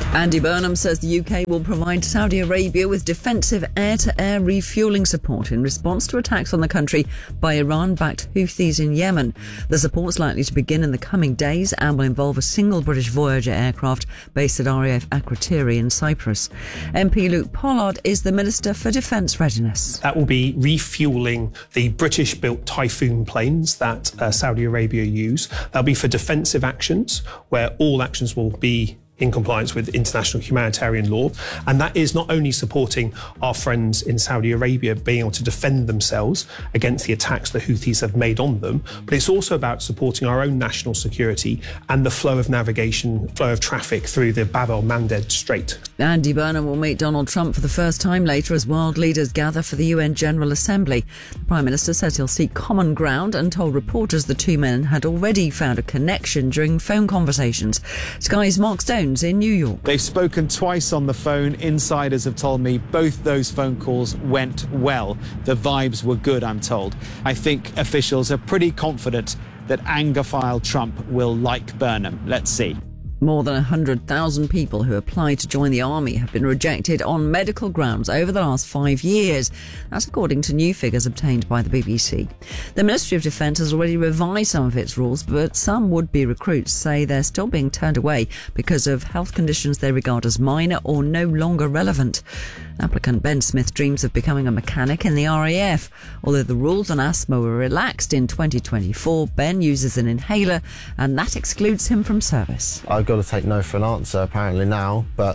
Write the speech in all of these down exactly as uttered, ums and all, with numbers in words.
Andy Burnham says the U K will provide Saudi Arabia with defensive air-to-air refuelling support in response to attacks on the country by Iran-backed Houthis in Yemen. The support's likely to begin in the coming days and will involve a single British Voyager aircraft based at R A F Akrotiri in Cyprus. M P Luke Pollard is the Minister for Defence Readiness. That will be refuelling the British-built Typhoon planes that uh, Saudi Arabia use. That'll be for defensive actions, where all actions will be in compliance with international humanitarian law. And that is not only supporting our friends in Saudi Arabia being able to defend themselves against the attacks the Houthis have made on them, but it's also about supporting our own national security and the flow of navigation, flow of traffic through the Bab el-Mandeb Strait. Andy Burnham will meet Donald Trump for the first time later as world leaders gather for the U N General Assembly. The Prime Minister says he'll seek common ground and told reporters the two men had already found a connection during phone conversations. Sky's Mark Stone in New York. They've spoken twice on the phone. Insiders have told me both those phone calls went well. The vibes were good, I'm told. I think officials are pretty confident that Anglophile Trump will like Burnham. Let's see. More than one hundred thousand people who applied to join the army have been rejected on medical grounds over the last five years. That's according to new figures obtained by the B B C. The Ministry of Defence has already revised some of its rules, but some would-be recruits say they're still being turned away because of health conditions they regard as minor or no longer relevant. Applicant Ben Smith dreams of becoming a mechanic in the R A F. Although the rules on asthma were relaxed in twenty twenty-four, Ben uses an inhaler and that excludes him from service. I've got to take no for an answer apparently now, but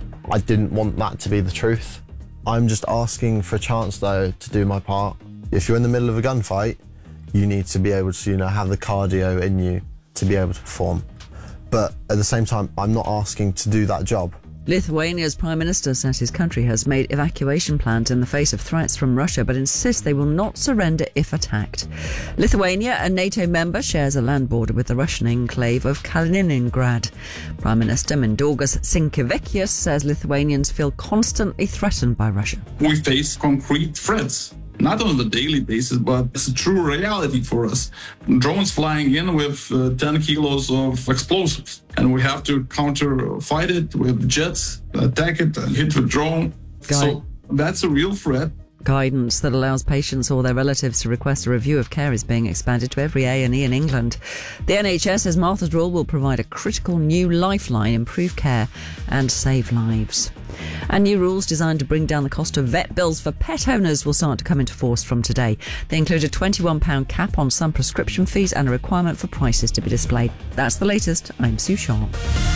I didn't want that to be the truth. I'm just asking for a chance though to do my part. If you're in the middle of a gunfight, you need to be able to, you know, have the cardio in you to be able to perform. But at the same time, I'm not asking to do that job. Lithuania's Prime Minister says his country has made evacuation plans in the face of threats from Russia, but insists they will not surrender if attacked. Lithuania, a NATO member, shares a land border with the Russian enclave of Kaliningrad. Prime Minister Mindaugas Sinkevičius says Lithuanians feel constantly threatened by Russia. We face concrete threats. Not on the daily basis, but it's a true reality for us. Drones flying in with uh, ten kilos of explosives. And we have to counter fight it with jets, attack it, and hit with drone. Guy. So that's a real threat. Guidance that allows patients or their relatives to request a review of care is being expanded to every A and E in England. The N H S says Martha's Rule will provide a critical new lifeline, improve care and save lives. And new rules designed to bring down the cost of vet bills for pet owners will start to come into force from today. They include a twenty-one pounds cap on some prescription fees and a requirement for prices to be displayed. That's the latest. I'm Sue Sharp.